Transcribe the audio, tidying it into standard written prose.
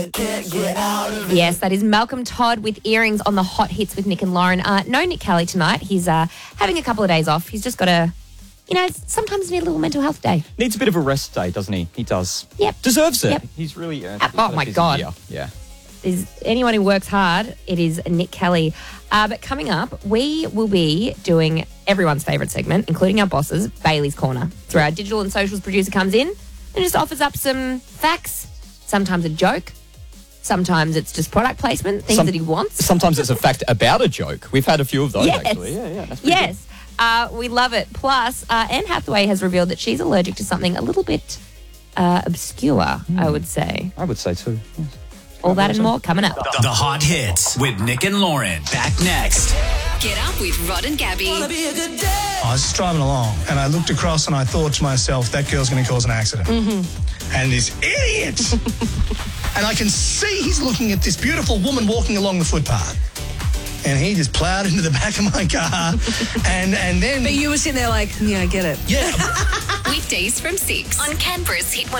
Yes, that is Malcolm Todd with Earrings on the Hot Hits with Nick and Lauren. No Nick Kelly tonight. He's having a couple of days off. He's just got a, sometimes need a little mental health day. Needs a bit of a rest day, doesn't he? He does. Yep. Deserves it. Yep. He's really... oh, my God. Year. Yeah. Is anyone who works hard, it is Nick Kelly. But coming up, we will be doing everyone's favourite segment, including our bosses, Bailey's Corner. So our digital and socials producer comes in and just offers up some facts, sometimes a joke, sometimes it's just product placement, things that he wants. Sometimes it's a fact about a joke. We've had a few of those, actually. Yeah, that's pretty good. We love it. Plus, Anne Hathaway has revealed that she's allergic to something a little bit obscure, I would say. I would say too. Yes. All that and more coming up. The Hot Hits with Nick and Lauren. Back next. Get up with Rod and Gabby. I was just driving along and I looked across and I thought to myself, that girl's going to cause an accident. Mm-hmm. And this idiot! And I can see he's looking at this beautiful woman walking along the footpath. And he just plowed into the back of my car. and then... But you were sitting there like, yeah, I get it. Yeah. Weekdays from 6 on Canberra's Hit 1.